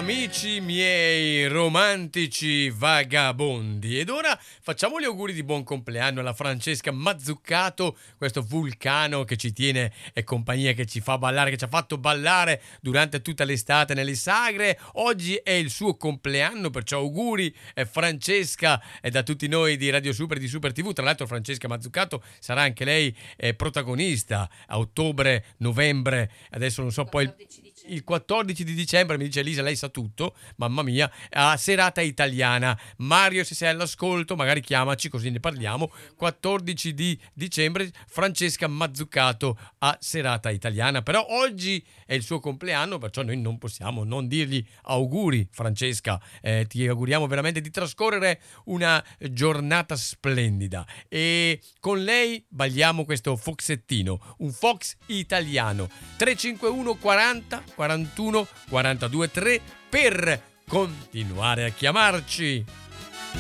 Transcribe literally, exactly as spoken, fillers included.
Amici miei romantici vagabondi, ed ora facciamo gli auguri di buon compleanno alla Francesca Mazzuccato, questo vulcano che ci tiene e compagnia, che ci fa ballare, che ci ha fatto ballare durante tutta l'estate nelle sagre. Oggi è il suo compleanno, perciò auguri eh, Francesca, e da tutti noi di Radio Super e di Super tivù. Tra l'altro Francesca Mazzuccato sarà anche lei eh, protagonista a ottobre, novembre, adesso non so poi il quattordici di dicembre, mi dice Elisa, lei sa tutto, mamma mia, a Serata Italiana. Mario, se sei all'ascolto, magari chiamaci così ne parliamo. quattordici di dicembre, Francesca Mazzuccato a Serata Italiana. Però oggi è il suo compleanno, perciò noi non possiamo non dirgli auguri, Francesca. Eh, ti auguriamo veramente di trascorrere una giornata splendida. E con lei balliamo questo foxettino, un fox italiano. tre cinque uno quaranta quarantuno quarantadue tre per continuare a chiamarci.